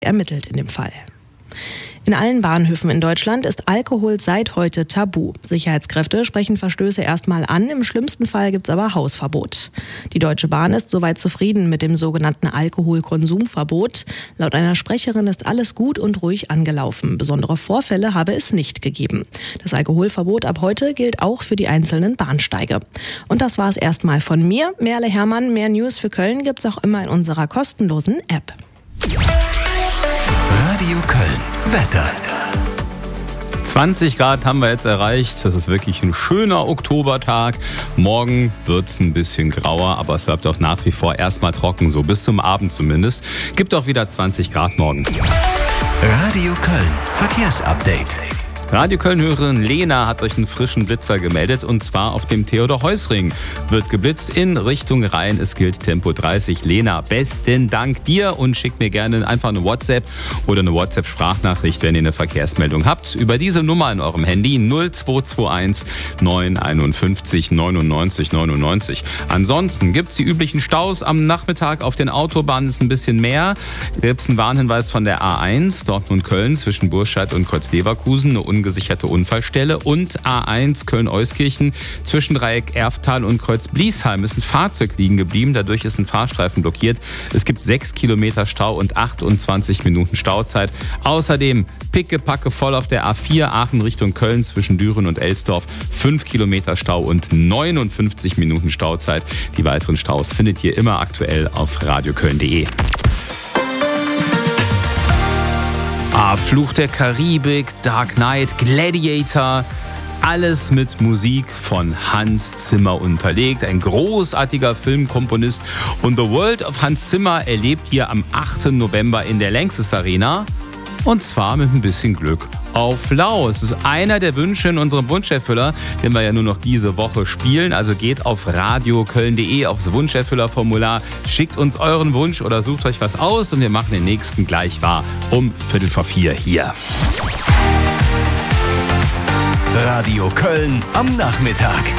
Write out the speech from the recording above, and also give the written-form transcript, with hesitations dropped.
ermittelt in dem Fall. In allen Bahnhöfen in Deutschland ist Alkohol seit heute tabu. Sicherheitskräfte sprechen Verstöße erstmal an, im schlimmsten Fall gibt's aber Hausverbot. Die Deutsche Bahn ist soweit zufrieden mit dem sogenannten Alkoholkonsumverbot. Laut einer Sprecherin ist alles gut und ruhig angelaufen. Besondere Vorfälle habe es nicht gegeben. Das Alkoholverbot ab heute gilt auch für die einzelnen Bahnsteige. Und das war's erstmal von mir. Merle Herrmann, mehr News für Köln gibt's auch immer in unserer kostenlosen App. Radio Köln. Wetter. 20 Grad haben wir jetzt erreicht. Das ist wirklich ein schöner Oktobertag. Morgen wird es ein bisschen grauer, aber es bleibt auch nach wie vor erstmal trocken, so bis zum Abend zumindest. Gibt auch wieder 20 Grad morgen. Radio Köln. Verkehrsupdate. Radio Köln-Hörerin Lena hat euch einen frischen Blitzer gemeldet, und zwar auf dem Theodor-Heuss-Ring. Wird geblitzt in Richtung Rhein. Es gilt Tempo 30. Lena, besten Dank dir, und schickt mir gerne einfach eine WhatsApp oder eine WhatsApp-Sprachnachricht, wenn ihr eine Verkehrsmeldung habt. Über diese Nummer in eurem Handy 0221 951 99 99. Ansonsten gibt es die üblichen Staus am Nachmittag auf den Autobahnen, ist ein bisschen mehr. Da gibt es einen Warnhinweis von der A1 Dortmund-Köln zwischen Burscheid und Kreuz-Leverkusen, eine ungesicherte Unfallstelle, und A1 Köln-Euskirchen zwischen Dreieck Erftal und Kreuz-Bliesheim ist ein Fahrzeug liegen geblieben, dadurch ist ein Fahrstreifen blockiert. Es gibt 6 Kilometer Stau und 28 Minuten Stauzeit. Außerdem pickepacke voll auf der A4 Aachen Richtung Köln zwischen Düren und Elsdorf, 5 Kilometer Stau und 59 Minuten Stauzeit. Die weiteren Staus findet ihr immer aktuell auf radioköln.de. Fluch der Karibik, Dark Knight, Gladiator, alles mit Musik von Hans Zimmer unterlegt. Ein großartiger Filmkomponist. Und The World of Hans Zimmer erlebt ihr am 8. November in der Lanxess Arena. Und zwar mit ein bisschen Glück auf Lau. Es ist einer der Wünsche in unserem Wunscherfüller, den wir ja nur noch diese Woche spielen. Also geht auf radioköln.de aufs Wunscherfüllerformular, schickt uns euren Wunsch oder sucht euch was aus, und wir machen den nächsten gleich wahr um 3:45 hier. Radio Köln am Nachmittag.